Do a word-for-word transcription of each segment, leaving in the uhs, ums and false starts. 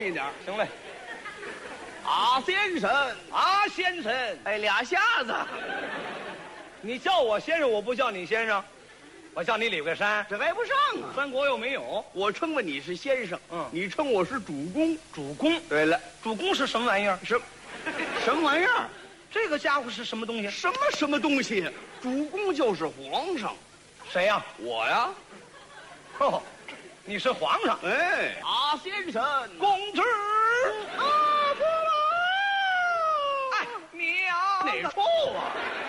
一点儿行嘞。 啊，先生， 啊，先生， 哎，俩瞎子， 你叫我先生，我不叫你先生，我叫你李桂山。 这挨不上啊！ 三国又没有， 我称呼你是先生， 嗯你称我是主公。 主公。 对了， 主公是什么玩意儿？ 什什么玩意儿？ 这个家伙是什么东西？ 什么什么东西？主公就是皇上， 谁呀、 我呀。 哦，你是皇上。 哎，啊，先生， 公之。 啊，不了。 哎，娘哪处啊？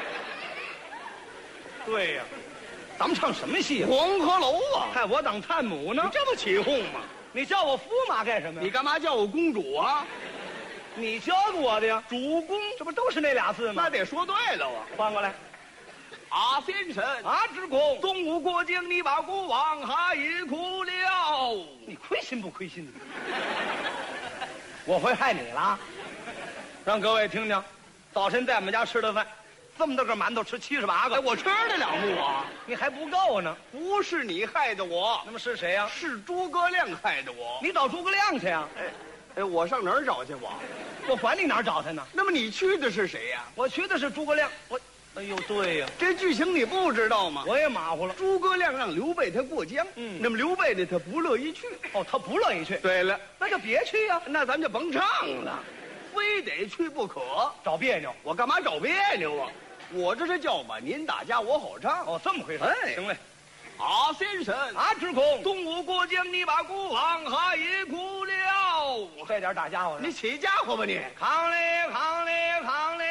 对呀、咱们唱什么戏啊？ 黄鹤楼啊！ 看我当探母呢你。这么起哄吗？ 你叫我驸马干什么呀？ 你干嘛叫我公主啊？ 你教的我的呀。 主公， 这不都是那俩字吗？ 那得说对了啊。 换过来。 啊，先生， 啊，之公， 东吴过境，你把国王还已哭了。 你亏心不亏心？我会害你了。让各位听听，早晨在我们家吃的饭，这么大个馒头吃七十八哎， 个， 我吃了两幕啊！ 你还不够呢。 不是你害的我， 那么是谁呀、 是诸葛亮害的我。 你找诸葛亮去呀、 哎，哎，我上哪儿找去我？ 我管你哪儿找他呢？ 那么你去的是谁呀？ 我去的是诸葛亮。我，哎呦，对呀、 这剧情你不知道吗？ 我也马虎了。 诸葛亮让刘备他过江， 嗯那么刘备呢，他不乐意去。 哦，他不乐意去， 对了， 那就别去呀、 那咱们就甭唱了，非得去不可。 找别扭。 我干嘛找别扭啊？我这是叫板您打架，我好唱。 哦，这么回事。 哎行嘞。 啊，先生， 啊，之公， 东吴过江，你把国王还已哭了。 这点打家伙呢？ 你起家伙吧你？ 扛嘞，扛嘞，扛嘞。